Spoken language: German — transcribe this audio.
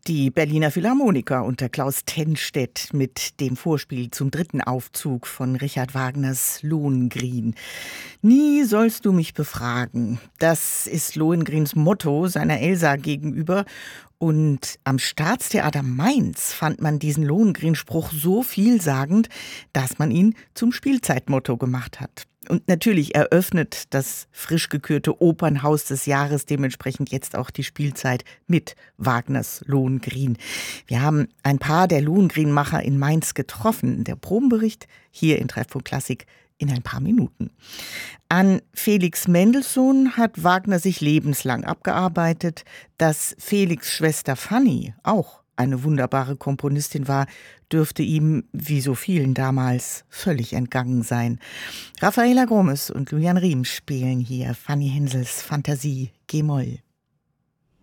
Die Berliner Philharmoniker unter Klaus Tennstedt mit dem Vorspiel zum 3. Aufzug von Richard Wagners Lohengrin. Nie sollst du mich befragen. Das ist Lohengrins Motto seiner Elsa gegenüber. Und am Staatstheater Mainz fand man diesen Lohengrin-Spruch so vielsagend, dass man ihn zum Spielzeitmotto gemacht hat. Und natürlich eröffnet das frisch gekürte Opernhaus des Jahres dementsprechend jetzt auch die Spielzeit mit Wagners Lohengrin. Wir haben ein paar der Lohengrin-Macher in Mainz getroffen. Der Probenbericht hier in Treffpunkt Klassik in ein paar Minuten. An Felix Mendelssohn hat Wagner sich lebenslang abgearbeitet. Dass Felix' Schwester Fanny auch eine wunderbare Komponistin war, dürfte ihm, wie so vielen damals, völlig entgangen sein. Rafaela Gomes und Julian Riem spielen hier Fanny Hensels Fantasie G-Moll.